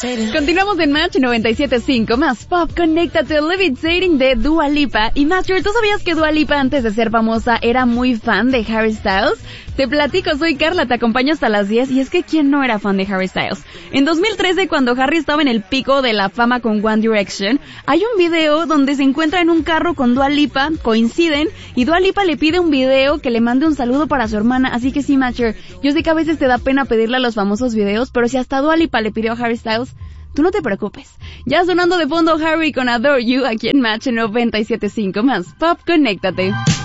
Continuamos en Match 97.5, más pop, conéctate, Levitating de Dua Lipa. Y Master, ¿tú sabías que Dua Lipa antes de ser famosa era muy fan de Harry Styles? Te platico, soy Carla, te acompaño hasta las 10 y es que ¿quién no era fan de Harry Styles? En 2013, cuando Harry estaba en el pico de la fama con One Direction, hay un video donde se encuentra en un carro con Dua Lipa, coinciden, y Dua Lipa le pide un video que le mande un saludo para su hermana, así que sí, Matcher, yo sé que a veces te da pena pedirle a los famosos videos, pero si hasta Dua Lipa le pidió a Harry Styles, tú no te preocupes. Ya sonando de fondo Harry con Adore You aquí en Match 97.5 más Pop, conéctate.